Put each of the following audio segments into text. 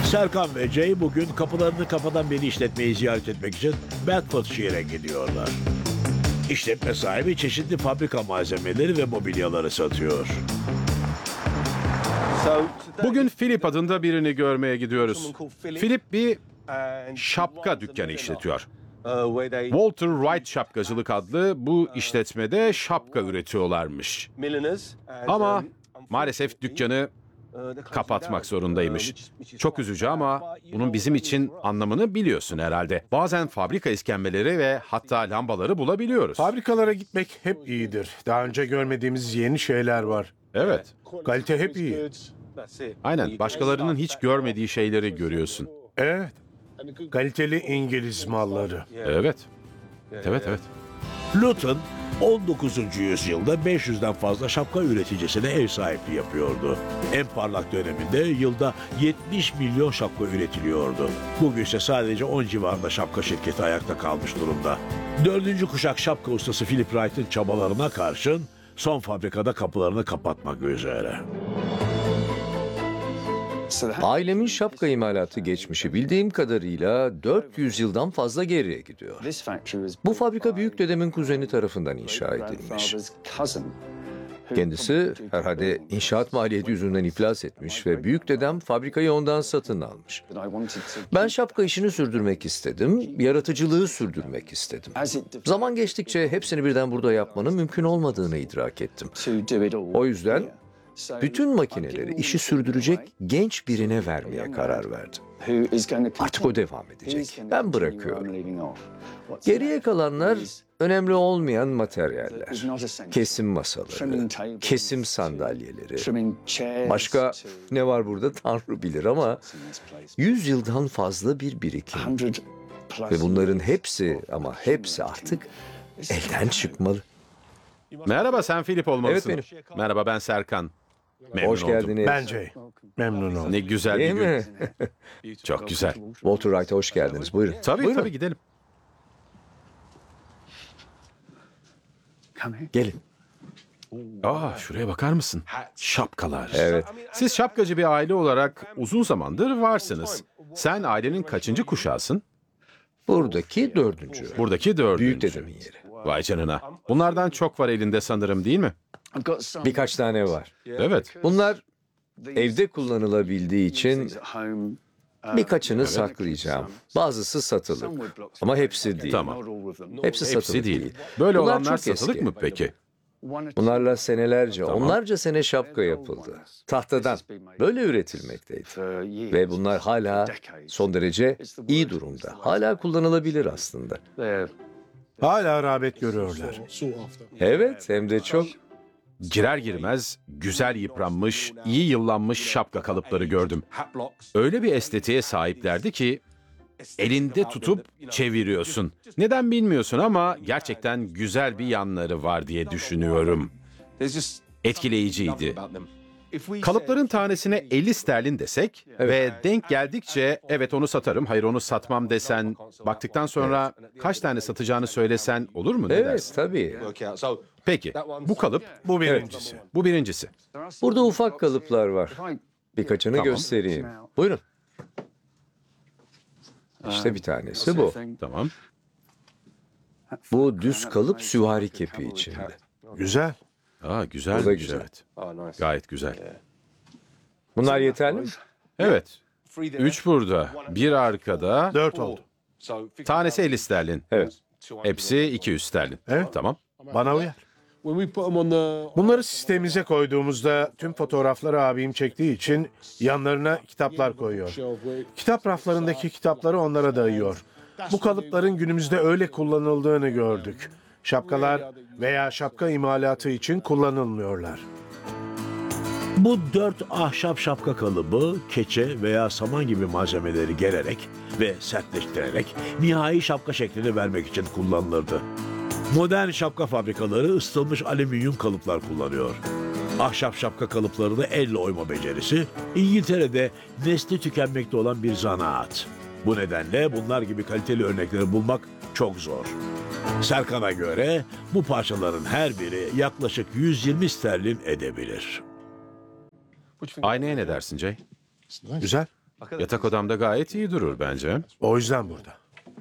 Serkan ve Jay bugün kapılarını kapatan bir işletmeyi ziyaret etmek için Bedfordshire'e gidiyorlar. İşletme sahibi çeşitli fabrika malzemeleri ve mobilyaları satıyor. Bugün Philip adında birini görmeye gidiyoruz. Philip bir şapka dükkanı işletiyor. Walter Wright Şapkacılık adlı bu işletmede şapka üretiyorlarmış. Ama maalesef dükkanı kapatmak zorundaymış. Çok üzücü ama bunun bizim için anlamını biliyorsun herhalde. Bazen fabrika iskemleleri ve hatta lambaları bulabiliyoruz. Fabrikalara gitmek hep iyidir. Daha önce görmediğimiz yeni şeyler var. Evet, Kalite hep iyi. aynen. Başkalarının hiç görmediği şeyleri görüyorsun. Evet. Kaliteli İngiliz malları. Evet. Evet. Luton 19. yüzyılda 500'den fazla şapka üreticisine ev sahipliği yapıyordu. En parlak döneminde yılda 70 milyon şapka üretiliyordu. Bugün ise sadece 10 civarında şapka şirketi ayakta kalmış durumda. 4. kuşak şapka ustası Philip Wright'ın çabalarına karşın son fabrikada kapılarını kapatmak üzere. Ailemin şapka imalatı geçmişi bildiğim kadarıyla 400 yıldan fazla geriye gidiyor. Bu fabrika büyük dedemin kuzeni tarafından inşa edilmiş. Kendisi herhalde inşaat maliyeti yüzünden iflas etmiş ve büyük dedem fabrikayı ondan satın almış. Ben şapka işini sürdürmek istedim, yaratıcılığı sürdürmek istedim. Zaman geçtikçe hepsini birden burada yapmanın mümkün olmadığını idrak ettim. O yüzden bütün makineleri işi sürdürecek genç birine vermeye karar verdim. Artık o devam edecek. Ben bırakıyorum. Geriye kalanlar önemli olmayan materyaller. Kesim masaları, kesim sandalyeleri. Başka ne var burada Tanrı bilir ama 100 yıldan fazla bir birikim. Ve bunların hepsi ama hepsi artık elden çıkmalı. Merhaba, sen Philip olmalısın. Evet, Merhaba, ben Serkan. Memnun Hoş oldum. geldiniz. Bence. Memnun oldum. Ne güzel Değil bir gün. mi? Çok güzel. Walter Wright'a hoş geldiniz. Buyurun. Tabii gidelim. Gelin. Şuraya bakar mısın? Şapkalar. Evet. Siz şapkacı bir aile olarak uzun zamandır varsınız. Sen ailenin kaçıncı kuşağısın? Buradaki dördüncü. Buradaki dördüncü. Büyük dedemin yeri. Vay canına. Bunlardan çok var elinde sanırım, değil mi? Birkaç tane var. Evet. Bunlar evde kullanılabildiği için birkaçını saklayacağım. Bazısı satılık. Ama hepsi değil. Tamam. Hepsi satılık Hepsi değil. Böyle Bunlar olanlar çok satılık eski. mı peki? Bunlarla senelerce, onlarca sene şapka yapıldı. Tahtadan. Böyle üretilmekteydi. Ve bunlar hala son derece iyi durumda. Hala kullanılabilir aslında. Hala rağbet görüyorlar. Evet, hem de çok. Girer girmez güzel yıpranmış, iyi yıllanmış şapka kalıpları gördüm. Öyle bir estetiğe sahiplerdi ki elinde tutup çeviriyorsun. Neden bilmiyorsun ama gerçekten güzel bir yanları var diye düşünüyorum. Etkileyiciydi. Kalıpların tanesine 50 sterlin desek ve denk geldikçe evet onu satarım, hayır onu satmam desen, baktıktan sonra kaç tane satacağını söylesen olur mu? Ne Evet, dersin? tabii. Peki, bu kalıp, Bu birincisi. bu birincisi. Burada ufak kalıplar var. Birkaçını göstereyim. Buyurun. İşte bir tanesi bu. Tamam. Bu düz kalıp süvari kepi içinde. Güzel. Güzel. Bu da güzel. Evet. Gayet güzel. Bunlar yeterli mi? Evet. 3 burada, bir arkada. 4 oldu. Tanesi 50 sterlin. Evet. Hepsi 200 sterlin. Evet. Tamam. Bana uyar. Bunları sistemimize koyduğumuzda tüm fotoğrafları abim çektiği için yanlarına kitaplar koyuyor. Kitap raflarındaki kitapları onlara dayıyor. Bu kalıpların günümüzde öyle kullanıldığını gördük. Şapkalar veya şapka imalatı için kullanılmıyorlar. Bu 4 ahşap şapka kalıbı keçe veya saman gibi malzemeleri gererek ve sertleştirerek nihai şapka şeklini vermek için kullanılırdı. Modern şapka fabrikaları ısıtılmış alüminyum kalıplar kullanıyor. Ahşap şapka kalıplarını elle oyma becerisi İngiltere'de nesli tükenmekte olan bir zanaat. Bu nedenle bunlar gibi kaliteli örnekleri bulmak çok zor. Serkan'a göre bu parçaların her biri yaklaşık 120 sterlin edebilir. Aynaya ne dersin Jay? Güzel. Yatak odamda gayet iyi durur bence. O yüzden burada.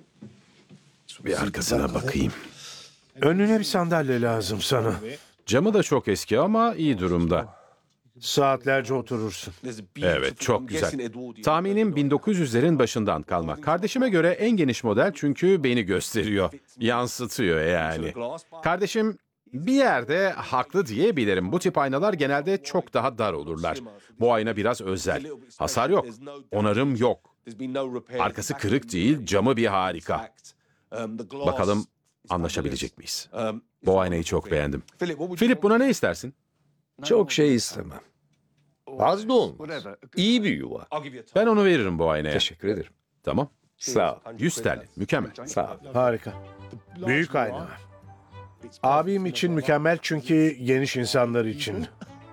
Bir arkasına bakayım. Önüne bir sandalye lazım sana. Camı da çok eski ama iyi durumda. Saatlerce oturursun. Evet, çok güzel. Tahminim 1900'lerin başından kalma. Kardeşime göre en geniş model çünkü beni gösteriyor. Yansıtıyor yani. Kardeşim bir yerde haklı diyebilirim. Bu tip aynalar genelde çok daha dar olurlar. Bu ayna biraz özel. Hasar yok. Onarım yok. Arkası kırık değil, camı bir harika. Bakalım anlaşabilecek miyiz? Bu aynayı çok beğendim. Philip, buna ne istersin? Çok şey istemem. Fazla olmaz. İyi bir yuva. Ben onu veririm bu aynaya. Teşekkür ederim. Tamam. Sağ ol. 100 sterlin. Mükemmel. Sağ ol. Harika. Büyük ayna. Abim için mükemmel çünkü geniş insanlar için.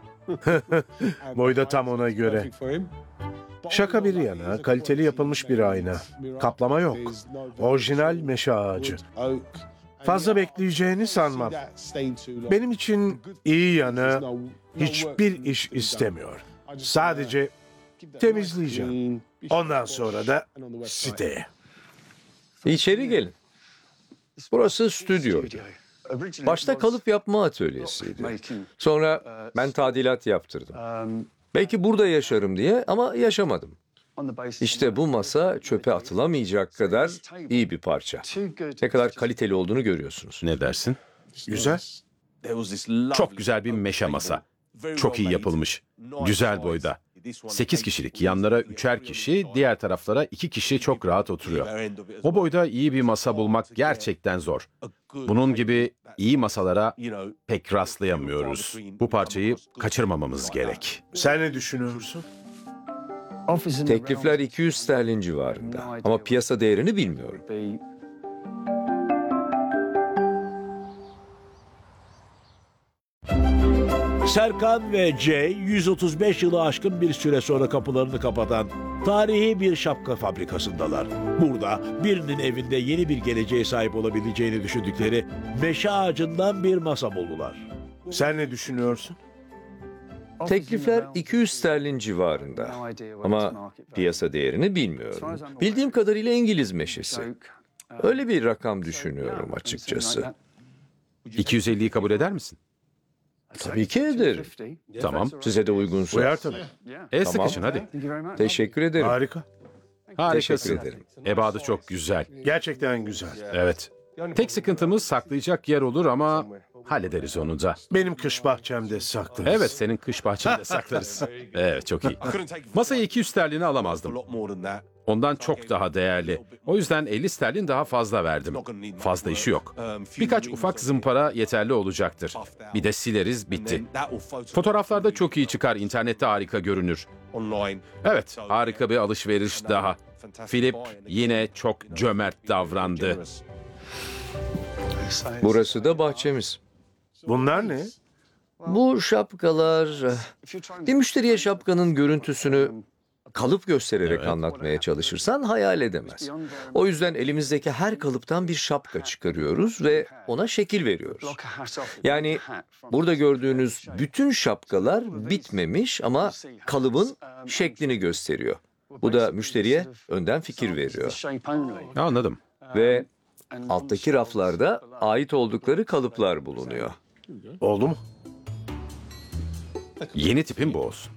Boyu da tam ona göre. Şaka bir yana, kaliteli yapılmış bir ayna. Kaplama yok. Orijinal meşe ağacı. Fazla bekleyeceğini sanmam. Benim için iyi yanı hiçbir iş istemiyor. Sadece temizleyeceğim. Ondan sonra da siteye. İçeri gelin. Burası stüdyoydu. Başta kalıp yapma atölyesiydi. Sonra ben tadilat yaptırdım. Belki burada yaşarım diye ama yaşamadım. İşte bu masa çöpe atılamayacak kadar iyi bir parça. Ne kadar kaliteli olduğunu görüyorsunuz. Ne dersin? Güzel. Çok güzel bir meşe masa. Çok iyi yapılmış. Güzel boyda. 8 kişilik, yanlara 3'er kişi, diğer taraflara 2 kişi çok rahat oturuyor. O boyda iyi bir masa bulmak gerçekten zor. Bunun gibi iyi masalara pek rastlayamıyoruz. Bu parçayı kaçırmamamız gerek. Sen ne düşünüyorsun? Teklifler 200 sterlin civarında ama piyasa değerini bilmiyorum. Serkan ve Jay 135 yılı aşkın bir süre sonra kapılarını kapatan tarihi bir şapka fabrikasındalar. Burada birinin evinde yeni bir geleceğe sahip olabileceğini düşündükleri meşe ağacından bir masa buldular. Sen ne düşünüyorsun? Teklifler 200 sterlin civarında ama piyasa değerini bilmiyorum. Bildiğim kadarıyla İngiliz meşesi. Öyle bir rakam düşünüyorum açıkçası. 250'yi kabul eder misin? Tabii ki ederim. Tamam. Size de uygunsa. Uyar tabii. El sıkışın hadi. Teşekkür ederim. Harika. Harikasın. Teşekkür ederim. Ebadı çok güzel. Gerçekten güzel. Evet. Tek sıkıntımız saklayacak yer olur ama hallederiz onu da. Benim kış bahçemde saklarız. Evet, senin kış bahçende saklarız. Evet, çok iyi. Masayı 200 sterline alamazdım. Ondan çok daha değerli. O yüzden 50 sterlin daha fazla verdim. Fazla işi yok. Birkaç ufak zımpara yeterli olacaktır. Bir de sileriz, bitti. Fotoğraflarda çok iyi çıkar, internette harika görünür. Evet, harika bir alışveriş daha. Philip yine çok cömert davrandı. Burası da bahçemiz. Bunlar ne? Bu şapkalar... Bir müşteriye şapkanın görüntüsünü kalıp göstererek anlatmaya çalışırsan hayal edemez. O yüzden elimizdeki her kalıptan bir şapka çıkarıyoruz ve ona şekil veriyoruz. Yani burada gördüğünüz bütün şapkalar bitmemiş ama kalıbın şeklini gösteriyor. Bu da müşteriye önden fikir veriyor. Anladım. Ve alttaki raflarda ait oldukları kalıplar bulunuyor. Oldu mu? Yeni tipim bu olsun.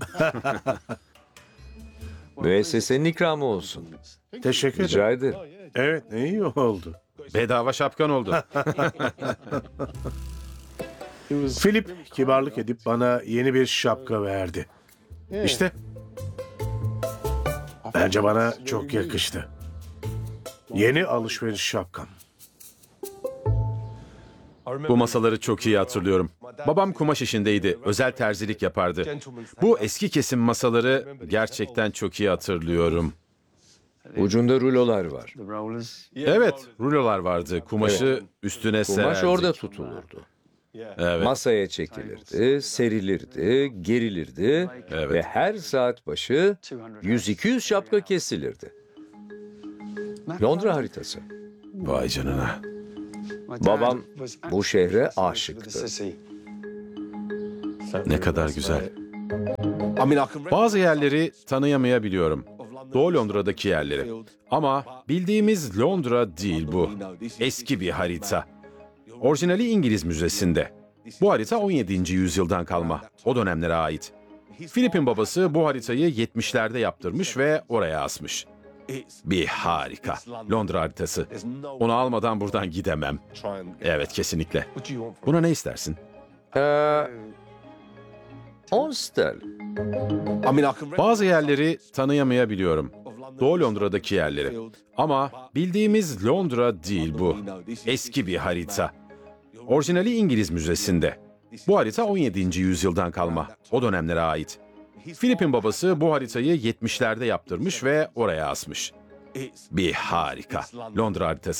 Müessesenin ikramı olsun. Teşekkür ederim. Rica ederim. Evet, ne iyi oldu. Bedava şapkan oldu. Philip kibarlık edip bana yeni bir şapka verdi. İşte. Bence bana çok yakıştı. Yeni alışveriş şapkam. Bu masaları çok iyi hatırlıyorum. Babam kumaş işindeydi, özel terzilik yapardı. Bu eski kesim masaları gerçekten çok iyi hatırlıyorum. Ucunda rulolar var. Evet, rulolar vardı. Kumaşı üstüne Kumaş sererdik. orada tutulurdu. Evet. Masaya çekilirdi, serilirdi, gerilirdi ve her saat başı 100-200 şapka kesilirdi. Londra haritası. Vay canına. Babam bu şehre aşıktı. Ne kadar güzel. Bazı yerleri tanıyamayabiliyorum. Doğu Londra'daki yerleri. Ama bildiğimiz Londra değil bu. Eski bir harita. Orijinali İngiliz Müzesi'nde. Bu harita 17. yüzyıldan kalma. O dönemlere ait. Philip'in babası bu haritayı 70'lerde yaptırmış ve oraya asmış. Bir harika. Londra haritası. Onu almadan buradan gidemem. Evet, kesinlikle. Buna ne istersin? 10 sterlin. Bazı yerleri tanıyamayabiliyorum. Doğu Londra'daki yerleri. Ama bildiğimiz Londra değil bu. Eski bir harita. Orijinali İngiliz Müzesi'nde. Bu harita 17. yüzyıldan kalma. O dönemlere ait. Philip'in babası bu haritayı 70'lerde yaptırmış ve oraya asmış. Bir harika. Londra haritası.